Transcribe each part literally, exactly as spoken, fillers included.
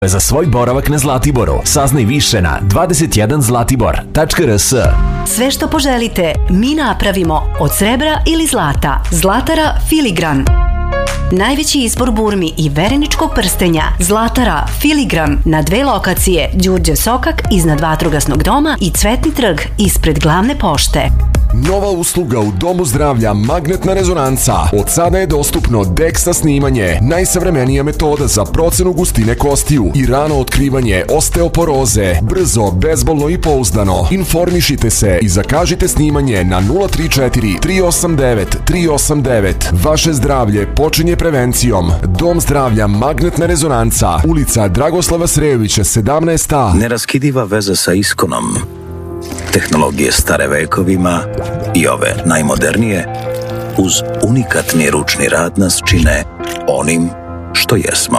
Za svoj boravak na Zlatiboru saznaj više na dvadeset jedan zlatibor tačka r s. Sve što poželite mi napravimo od srebra ili zlata. Zlatara Filigran. Najveći izbor burmi i vereničkog prstenja. Zlatara Filigran na dve lokacije: Đurđe Sokak iznad Vatrogasnog doma i Cvetni trg ispred glavne pošte. Nova usluga u Domu zdravlja Magnetna rezonanca. Od sada je dostupno DEXA snimanje, najsavremenija metoda za procenu gustine kostiju i rano otkrivanje osteoporoze. Brzo, bezbolno i pouzdano. Informišite se i zakažite snimanje na nula tri četiri tri osam devet tri osam devet. Vaše zdravlje počinje prevencijom. Dom zdravlja Magnetna rezonanca, ulica Dragoslava Srejovića sedamnaest a. Neraskidiva veza sa iskonom. Tehnologije stare vekovima i ove najmodernije uz unikatni ručni rad nas čine onim što jesmo.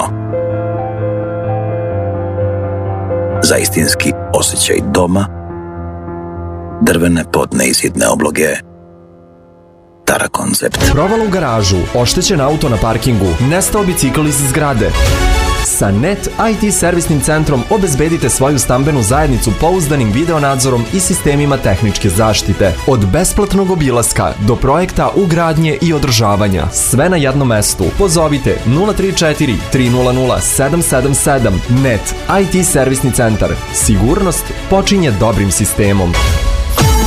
Za istinski osjećaj doma, drvene podne i zidne obloge, Tara Koncept. Provala u garažu, oštećen auto na parkingu, nestao bicikl iz zgrade. Sa Net i te servisnim centrom obezbedite svoju stambenu zajednicu pouzdanim videonadzorom i sistemima tehničke zaštite. Od besplatnog obilaska do projekta ugradnje i održavanja. Sve na jednom mestu. Pozovite nula tri četiri tri nula nula sedam sedam sedam. Net i te servisni centar. Sigurnost počinje dobrim sistemom.